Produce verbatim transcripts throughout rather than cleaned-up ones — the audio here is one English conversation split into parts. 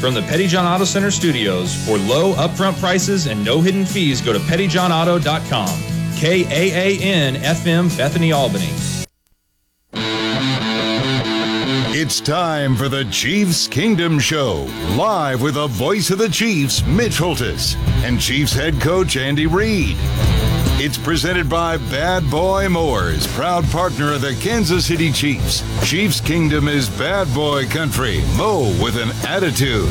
From the Petty John Auto Center studios, for low upfront prices and no hidden fees, go to petty john auto dot com. K A A N F M, Bethany, Albany. It's time for the Chiefs Kingdom Show, live with the voice of the Chiefs, Mitch Holthus, and Chiefs head coach Andy Reid. It's presented by Bad Boy Mowers, proud partner of the Kansas City Chiefs. Chiefs Kingdom is bad boy country. Mow with an attitude.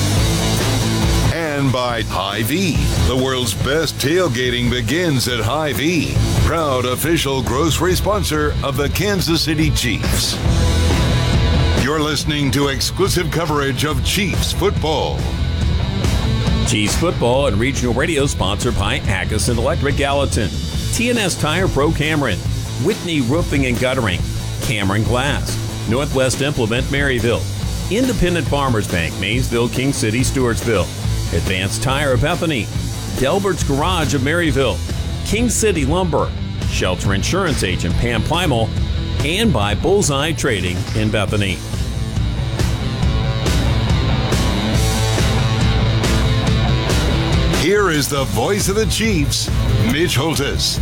And by Hy-Vee. The world's best tailgating begins at Hy-Vee, proud official grocery sponsor of the Kansas City Chiefs. You're listening to exclusive coverage of Chiefs football. Chiefs football and regional radio sponsored by Agassiz Electric Gallatin, T N S Tire Pro Cameron, Whitney Roofing and Guttering, Cameron Glass, Northwest Implement Maryville, Independent Farmers Bank, Maysville, King City, Stewartsville, Advanced Tire of Bethany, Delbert's Garage of Maryville, King City Lumber, Shelter Insurance Agent Pam Plymel, and by Bullseye Trading in Bethany. Here is the voice of the Chiefs, Mitch Holthus.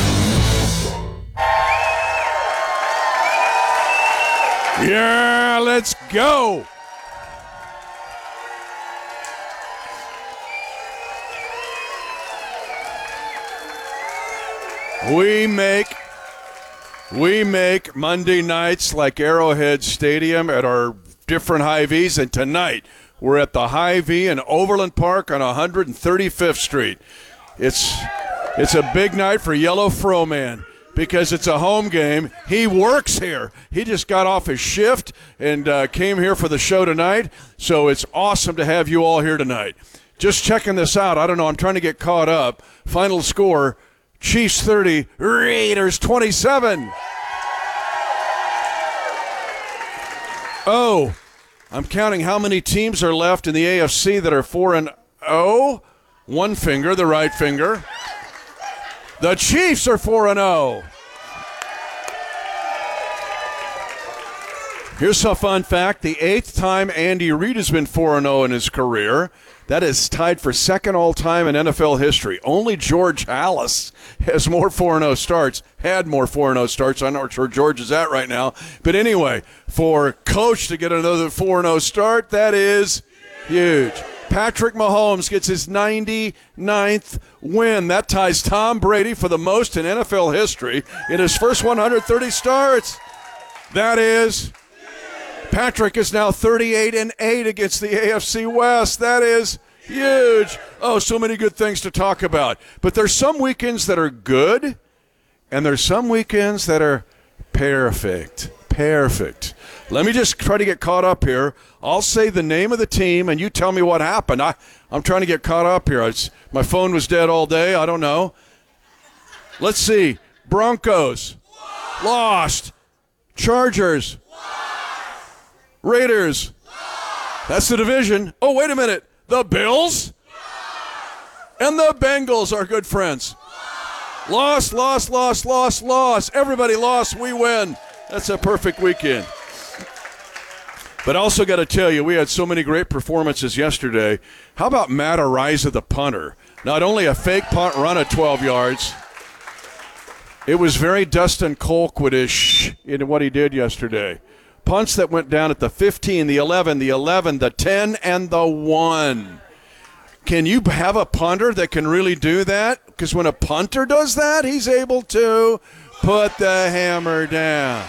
Yeah, let's go. We make we make Monday nights like Arrowhead Stadium at our different Hy-Vees, and tonight we're at the Hy-Vee in Overland Park on one hundred thirty-fifth Street. It's it's a big night for Yellow Froman because it's a home game. He works here. He just got off his shift and uh, came here for the show tonight, so it's awesome to have you all here tonight. Just checking this out. I don't know. I'm trying to get caught up. Final score, Chiefs thirty, Raiders twenty-seven. Oh, I'm counting how many teams are left in the A F C that are four and oh. One finger, the right finger. The Chiefs are four and oh. Here's a fun fact. The eighth time Andy Reid has been four and oh in his career. That is tied for second all-time in N F L history. Only George Halas has more four and oh starts, had more four and oh starts. I'm not sure George is at right now. But anyway, for Coach to get another four and oh start, that is huge. Patrick Mahomes gets his ninety-ninth win. That ties Tom Brady for the most in N F L history in his first one hundred thirty starts. That is... Patrick is now thirty-eight and eight against the A F C West. That is huge. Oh, so many good things to talk about. But there's some weekends that are good, and there's some weekends that are perfect. Perfect. Let me just try to get caught up here. I'll say the name of the team, and you tell me what happened. I, I'm trying to get caught up here. It's, my phone was dead all day. I don't know. Let's see. Broncos. Lost. Chargers. Raiders. That's the division. Oh, wait a minute. The Bills and the Bengals are good friends. Lost, lost, lost, lost, lost. Everybody lost. We win. That's a perfect weekend. But I also got to tell you, we had so many great performances yesterday. How about Matt Araiza, the punter? Not only a fake punt run at twelve yards, it was very Dustin Colquitt-ish in what he did yesterday. Punts that went down at the fifteen, the eleven, the eleven, the ten, and the one. Can you have a punter that can really do that? Because when a punter does that, he's able to put the hammer down.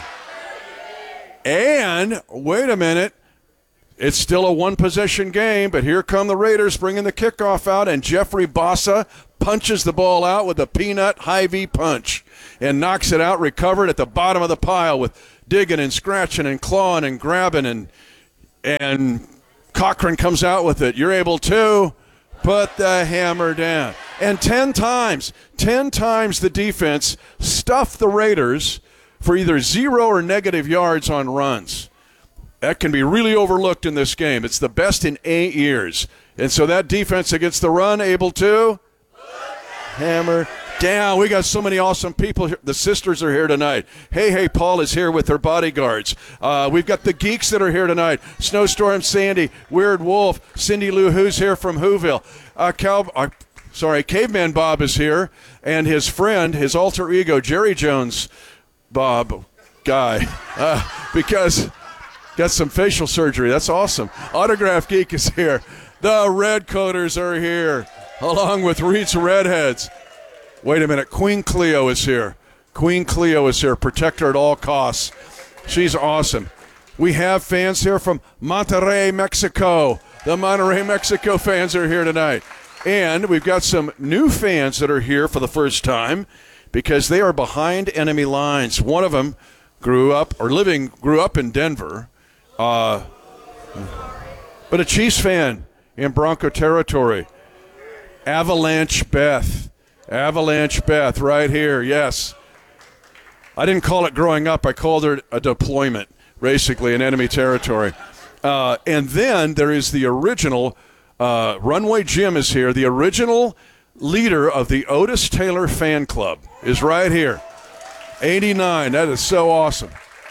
And, wait a minute, it's still a one-possession game, but here come the Raiders bringing the kickoff out, and Jeffrey Bossa punches the ball out with a peanut Hy-Vee punch and knocks it out, recovered at the bottom of the pile with digging and scratching and clawing and grabbing, and and Cochran comes out with it. You're able to put the hammer down. And ten times, ten times the defense stuffed the Raiders for either zero or negative yards on runs. That can be really overlooked in this game. It's the best in eight years. And so that defense against the run, able to hammer Damn, we got so many awesome people here. The sisters are here tonight. Hey, hey, Paul is here with her bodyguards. Uh, we've got the geeks that are here tonight. Snowstorm Sandy, Weird Wolf, Cindy Lou, who's here from Whoville. Uh, Cal, uh, sorry, Caveman Bob is here, and his friend, his alter ego, Jerry Jones Bob guy, uh, because got some facial surgery. That's awesome. Autograph Geek is here. The Red Coaters are here, along with Reed's Redheads. Wait a minute. Queen Cleo is here. Queen Cleo is here. Protect her at all costs. She's awesome. We have fans here from Monterrey, Mexico. The Monterrey, Mexico fans are here tonight. And we've got some new fans that are here for the first time because they are behind enemy lines. One of them grew up or living grew up in Denver, uh, but a Chiefs fan in Bronco territory. Avalanche Beth. Avalanche Beth right here, yes. I didn't call it growing up. I called her a deployment, basically, in enemy territory. Uh, and then there is the original, uh, Runway Jim is here, the original leader of the Otis Taylor fan club is right here. eighty-nine, that is so awesome.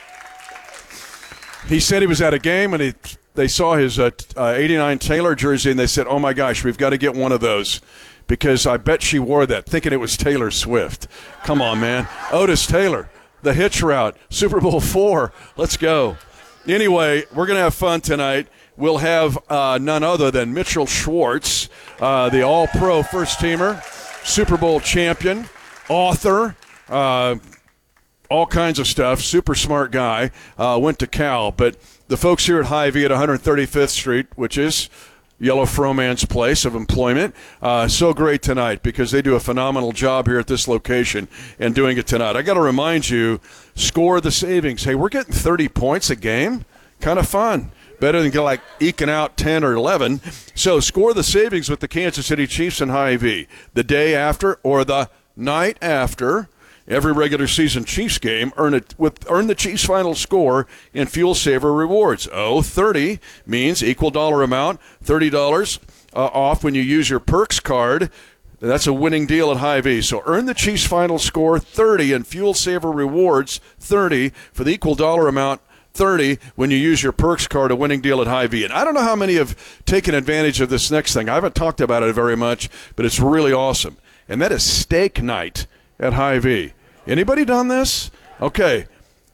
He said he was at a game and he, they saw his uh, uh, eighty-nine Taylor jersey and they said, oh my gosh, we've got to get one of those. Because I bet she wore that, thinking it was Taylor Swift. Come on, man. Otis Taylor, the hitch route, Super Bowl four. Let's go. Anyway, we're going to have fun tonight. We'll have uh, none other than Mitchell Schwartz, uh, the all-pro first-teamer, Super Bowl champion, author, uh, all kinds of stuff, super smart guy, uh, went to Cal. But the folks here at Hy-Vee at one thirty-fifth Street, which is Yellow Froman's place of employment. Uh, so great tonight because they do a phenomenal job here at this location and doing it tonight. I got to remind you, Score the Savings. Hey, we're getting thirty points a game. Kind of fun. Better than like eking out ten or eleven. So Score the Savings with the Kansas City Chiefs and Hy-Vee. The day after or the night after every regular season Chiefs game, earn it with earn the Chiefs final score in Fuel Saver rewards. Oh, thirty means equal dollar amount, thirty dollars uh, off when you use your Perks card. That's a winning deal at Hy-Vee. So earn the Chiefs final score, thirty, and Fuel Saver rewards, thirty, for the equal dollar amount, thirty, when you use your Perks card, a winning deal at Hy-Vee. And I don't know how many have taken advantage of this next thing. I haven't talked about it very much, but it's really awesome. And that is steak night at Hy-Vee. Anybody done this? Okay.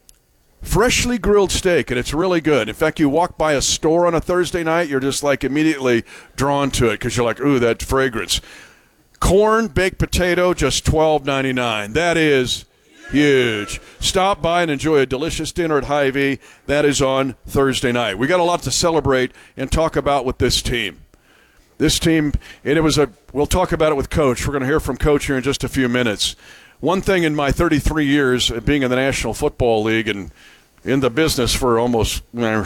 Freshly grilled steak, and it's really good. In fact, you walk by a store on a Thursday night, you're just like immediately drawn to it because you're like, ooh, that fragrance. Corn, baked potato, just twelve ninety-nine. That is huge. Stop by and enjoy a delicious dinner at Hy-Vee. That is on Thursday night. We got a lot to celebrate and talk about with this team. This team, and it was a, we'll talk about it with Coach. We're going to hear from Coach here in just a few minutes. One thing in my thirty-three years of being in the National Football League and in the business for almost,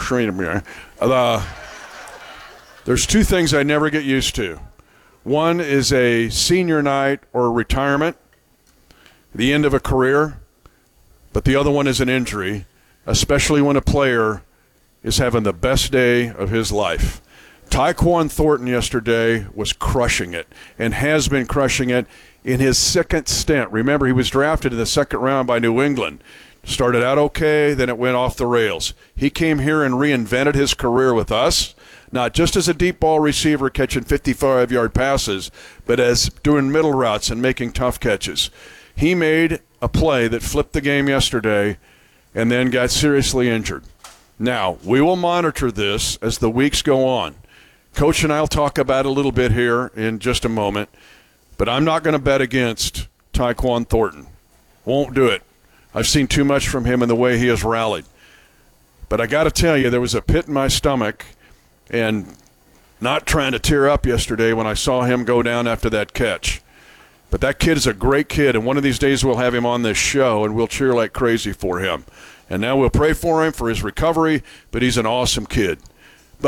uh, there's two things I never get used to. One is a senior night or retirement, the end of a career, but the other one is an injury, especially when a player is having the best day of his life. Tyquan Thornton yesterday was crushing it and has been crushing it in his second stint. Remember, he was drafted in the second round by New England. Started out okay, then it went off the rails. He came here and reinvented his career with us, not just as a deep ball receiver catching fifty-five-yard passes, but as doing middle routes and making tough catches. He made a play that flipped the game yesterday and then got seriously injured. Now, we will monitor this as the weeks go on. Coach and I will talk about it a little bit here in just a moment. But I'm not going to bet against Tyquan Thornton. Won't do it. I've seen too much from him in the way he has rallied. But I got to tell you, there was a pit in my stomach and not trying to tear up yesterday when I saw him go down after that catch. But that kid is a great kid, and one of these days we'll have him on this show, and we'll cheer like crazy for him. And now we'll pray for him for his recovery, but he's an awesome kid.